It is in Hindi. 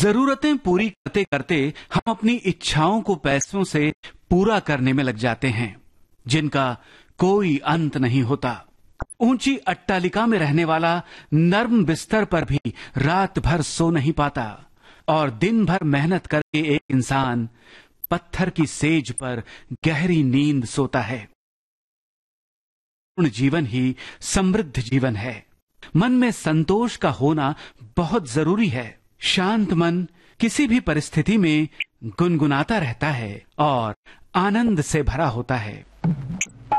जरूरतें पूरी करते करते हम अपनी इच्छाओं को पैसों से पूरा करने में लग जाते हैं, जिनका कोई अंत नहीं होता। ऊंची अट्टालिका में रहने वाला नर्म बिस्तर पर भी रात भर सो नहीं पाता, और दिन भर मेहनत करके एक इंसान पत्थर की सेज पर गहरी नींद सोता है। जीवन ही समृद्ध जीवन है। मन में संतोष का होना बहुत जरूरी है। शांत मन किसी भी परिस्थिति में गुनगुनाता रहता है और आनंद से भरा होता है।